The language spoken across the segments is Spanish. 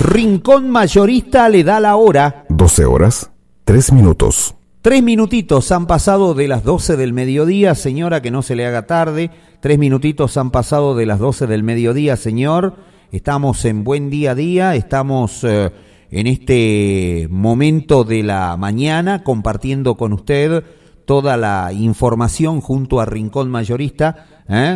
Rincón Mayorista le da la hora. 12 horas, 3 minutos. 3 minutitos han pasado de las 12 del mediodía, señora, que no se le haga tarde. 3 minutitos han pasado de las 12 del mediodía, señor. Estamos en buen día a día, estamos en este momento de la mañana compartiendo con usted toda la información junto a Rincón Mayorista.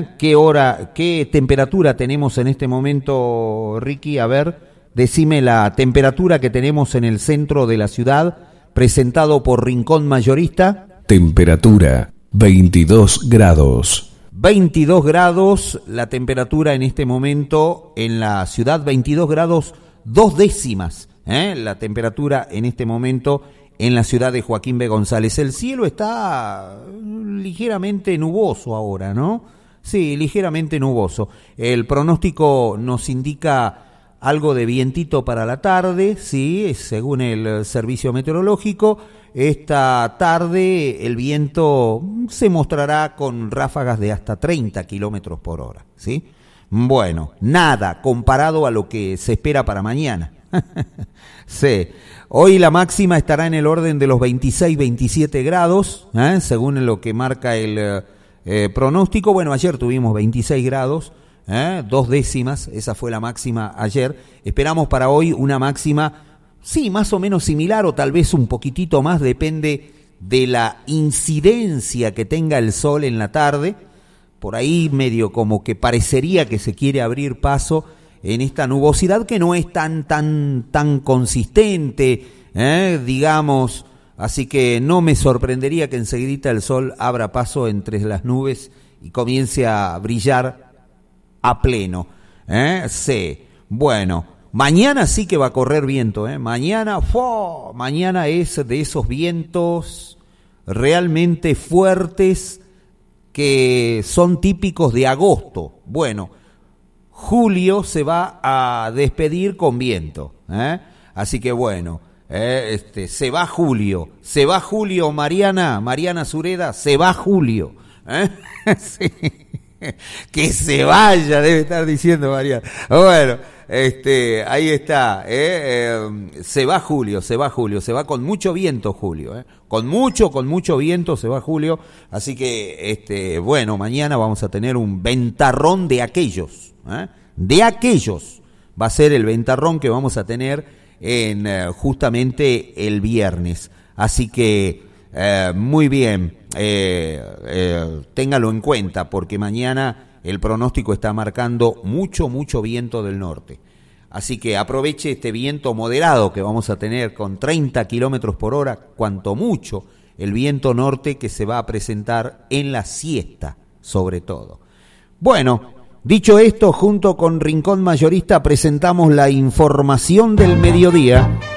¿Qué temperatura tenemos en este momento, Ricky? A ver, decime la temperatura que tenemos en el centro de la ciudad, presentado por Rincón Mayorista. Temperatura 22 grados. 22 grados la temperatura en este momento en la ciudad, 22 grados 2 décimas, la temperatura en este momento en la ciudad de Joaquín B. González. El cielo está ligeramente nuboso ahora, ¿no? Sí, ligeramente nuboso. El pronóstico nos indica algo de vientito para la tarde, sí, según el servicio meteorológico. Esta tarde el viento se mostrará con ráfagas de hasta 30 kilómetros por hora, ¿sí? Bueno, nada comparado a lo que se espera para mañana. Sí, hoy la máxima estará en el orden de los 26-27 grados, según lo que marca el pronóstico. Bueno, ayer tuvimos 26 grados, 2 décimas, esa fue la máxima ayer. Esperamos para hoy una máxima, sí, más o menos similar o tal vez un poquitito más, depende de la incidencia que tenga el sol en la tarde. Por ahí medio como que parecería que se quiere abrir paso en esta nubosidad que no es tan consistente, digamos. Así que no me sorprendería que enseguidita el sol abra paso entre las nubes y comience a brillar a pleno. Sí, bueno, mañana sí que va a correr viento. Mañana es de esos vientos realmente fuertes que son típicos de agosto. Bueno, julio se va a despedir con viento. Así que bueno. Se va Julio, Mariana Sureda, se va Julio, sí. Que se vaya, debe estar diciendo Mariana. Bueno, ahí está, se va Julio, se va con mucho viento Julio, con mucho viento se va Julio, así que, bueno, mañana vamos a tener un ventarrón de aquellos, va a ser el ventarrón que vamos a tener en justamente el viernes. Así que muy bien, téngalo en cuenta porque mañana el pronóstico está marcando mucho viento del norte. Así que aproveche este viento moderado que vamos a tener con 30 kilómetros por hora, cuanto mucho el viento norte que se va a presentar en la siesta, sobre todo. Bueno, dicho esto, junto con Rincón Mayorista presentamos la información del mediodía.